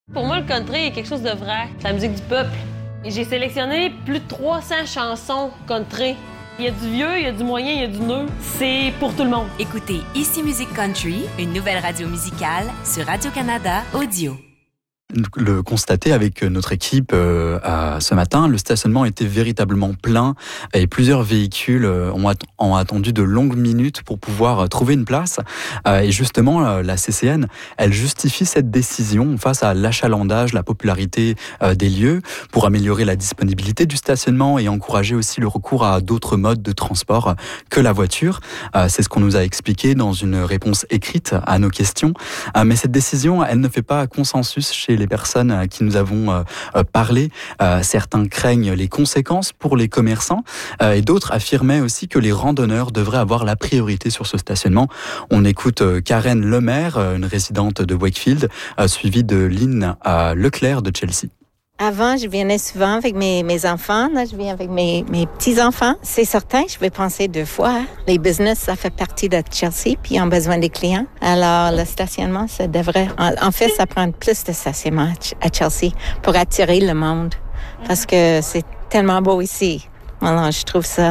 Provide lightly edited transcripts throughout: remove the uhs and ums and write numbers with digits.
Pour moi, le country est quelque chose de vrai. C'est la musique du peuple. Et j'ai sélectionné plus de 300 chansons country. Il y a du vieux, il y a du moyen, il y a du neuf. C'est pour tout le monde. Écoutez Ici Musique Country, une nouvelle radio musicale sur Radio-Canada Audio. Le constater avec notre équipe ce matin, le stationnement était véritablement plein et plusieurs véhicules ont attendu de longues minutes pour pouvoir trouver une place. Et justement, la CCN, elle justifie cette décision face à l'achalandage, la popularité des lieux pour améliorer la disponibilité du stationnement et encourager aussi le recours à d'autres modes de transport que la voiture. C'est ce qu'on nous a expliqué dans une réponse écrite à nos questions. Mais cette décision, elle ne fait pas consensus chez les personnes à qui nous avons parlé. Certains craignent les conséquences pour les commerçants et d'autres affirmaient aussi que les randonneurs devraient avoir la priorité sur ce stationnement. On écoute Karen Lemaire, une résidente de Wakefield, suivie de Lynn Leclerc de Chelsea. Avant, je venais souvent avec mes enfants. Là, je viens avec mes petits-enfants. C'est certain que je vais penser 2 fois. Les business, ça fait partie de Chelsea, puis ils ont besoin des clients. Alors, le stationnement, ça devrait... En fait, ça prend plus de stationnement à Chelsea pour attirer le monde. Parce que c'est tellement beau ici. Alors, je trouve ça...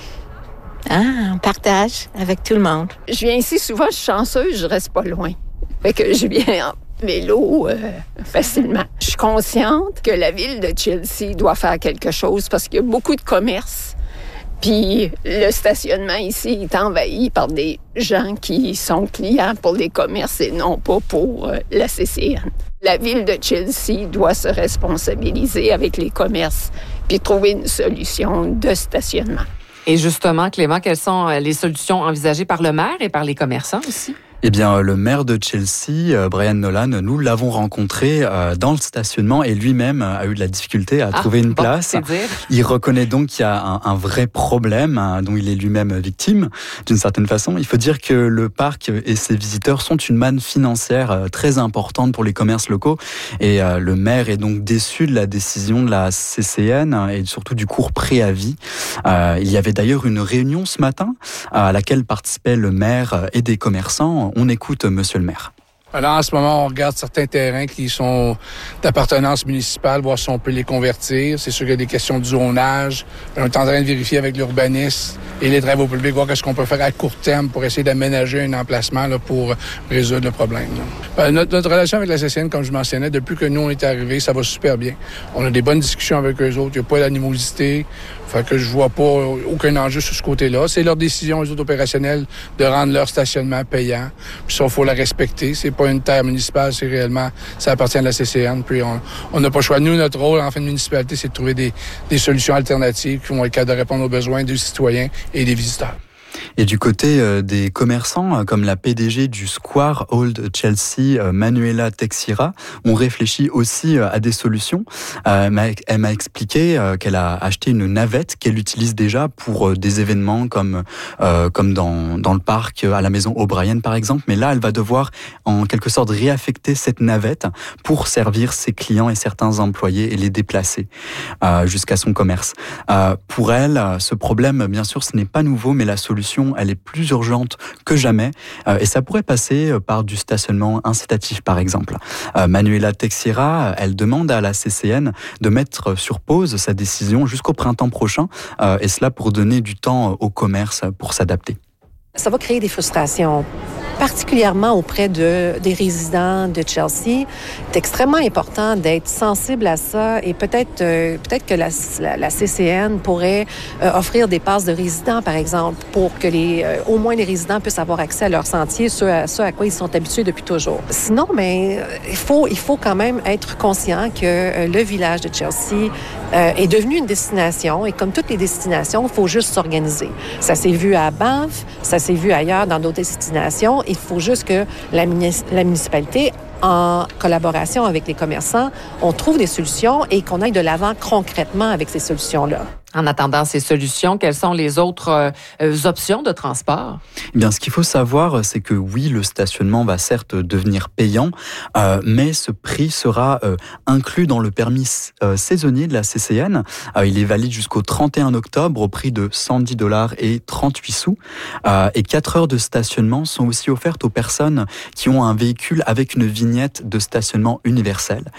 on partage avec tout le monde. Je viens ici souvent, je suis chanceuse, je reste pas loin. Fait que je viens en vélo facilement. Je suis consciente que la ville de Chelsea doit faire quelque chose parce qu'il y a beaucoup de commerces. Puis le stationnement ici est envahi par des gens qui sont clients pour les commerces et non pas pour la CCN. La ville de Chelsea doit se responsabiliser avec les commerces puis trouver une solution de stationnement. Et justement, Clément, quelles sont les solutions envisagées par le maire et par les commerçants aussi? Eh bien, le maire de Chelsea, Brian Nolan, nous l'avons rencontré dans le stationnement et lui-même a eu de la difficulté à trouver une place. C'est dire. Il reconnaît donc qu'il y a un vrai problème dont il est lui-même victime, d'une certaine façon. Il faut dire que le parc et ses visiteurs sont une manne financière très importante pour les commerces locaux et le maire est donc déçu de la décision de la CCN et surtout du court préavis. Il y avait d'ailleurs une réunion ce matin à laquelle participaient le maire et des commerçants. On écoute Monsieur le maire. Alors, en ce moment, on regarde certains terrains qui sont d'appartenance municipale, voir si on peut les convertir. C'est sûr qu'il y a des questions de zonage. On est en train de vérifier avec l'urbaniste et les travaux publics, voir ce qu'on peut faire à court terme pour essayer d'aménager un emplacement là, pour résoudre le problème. Notre relation avec la CCN, comme je mentionnais, depuis que nous, on est arrivés, ça va super bien. On a des bonnes discussions avec eux autres. Il n'y a pas d'animosité. Fait que je vois pas aucun enjeu sur ce côté-là. C'est leur décision, les autres opérationnels, de rendre leur stationnement payant. Puis ça, il faut la respecter. C'est pas une terre municipale, c'est réellement, ça appartient à la CCN. Puis on n'a pas le choix. Nous, notre rôle, en fin de municipalité, c'est de trouver des solutions alternatives qui vont être capables de répondre aux besoins des citoyens et des visiteurs. Et du côté des commerçants, comme la PDG du Square Old Chelsea, Manuela Teixeira, on réfléchit aussi à des solutions. Elle m'a expliqué qu'elle a acheté une navette qu'elle utilise déjà pour des événements comme dans le parc à la maison O'Brien par exemple. Mais là, elle va devoir en quelque sorte réaffecter cette navette pour servir ses clients et certains employés et les déplacer jusqu'à son commerce. Pour elle, ce problème, bien sûr, ce n'est pas nouveau, mais la solution, elle est plus urgente que jamais et ça pourrait passer par du stationnement incitatif par exemple. Manuela Teixeira, elle demande à la CCN de mettre sur pause sa décision jusqu'au printemps prochain et cela pour donner du temps au commerce pour s'adapter. Ça va créer des frustrations, particulièrement auprès des résidents de Chelsea. C'est extrêmement important d'être sensible à ça et peut-être que la CCN pourrait offrir des passes de résidents, par exemple, pour que au moins les résidents puissent avoir accès à leurs sentiers, ce à quoi ils sont habitués depuis toujours. Sinon, il faut quand même être conscient que le village de Chelsea est devenu une destination et comme toutes les destinations, il faut juste s'organiser. Ça s'est vu à Banff, ça s'est vu ailleurs dans d'autres destinations. Il faut juste que la municipalité, en collaboration avec les commerçants, on trouve des solutions et qu'on aille de l'avant concrètement avec ces solutions-là. En attendant ces solutions, quelles sont les autres options de transport? Eh bien, ce qu'il faut savoir, c'est que oui, le stationnement va certes devenir payant, mais ce prix sera inclus dans le permis saisonnier de la CCN. Il est valide jusqu'au 31 octobre au prix de $110 et 38 sous. Et 4 heures de stationnement sont aussi offertes aux personnes qui ont un véhicule avec une vignette de stationnement universelle.